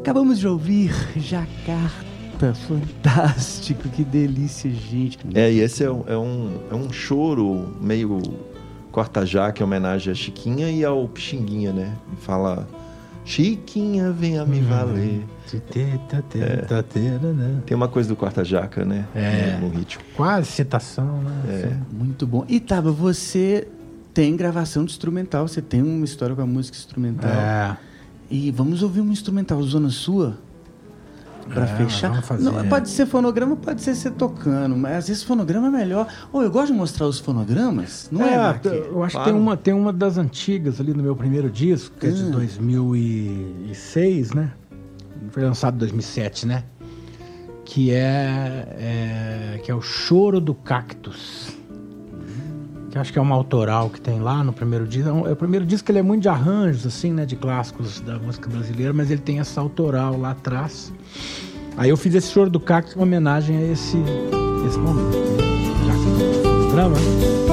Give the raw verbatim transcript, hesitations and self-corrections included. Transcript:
Acabamos de ouvir Jacarta, fantástico, que delícia, gente. É, e esse é um, é um, é um choro meio corta-jaca, em homenagem à Chiquinha e ao Pixinguinha, né? Fala, Chiquinha, venha me valer. É. Tem uma coisa do corta-jaca, né? É. No, no ritmo. Quase citação, né? É. Muito bom. E Taba, você tem gravação de instrumental, você tem uma história com a música instrumental. É. E vamos ouvir uma instrumental Zona Sua pra É, fechar. vamos fazer. Não, pode ser fonograma, pode ser você tocando, mas às vezes fonograma é melhor. Oh, eu gosto de mostrar os fonogramas, não é, É, Marque? eu acho Claro. que tem uma, tem uma das antigas ali no meu primeiro disco, que é de Ah. dois mil e seis, né? Foi lançado em dois mil e sete, né? Que é, é, que é o Choro do Cactus. Que acho que é uma autoral que tem lá no primeiro disco. É um- é o primeiro disco, ele é muito de arranjos, assim, né? De clássicos da música brasileira, mas ele tem essa autoral lá atrás. Aí eu fiz esse Choro do Cactus em homenagem a esse, esse momento. Já que você tá falando,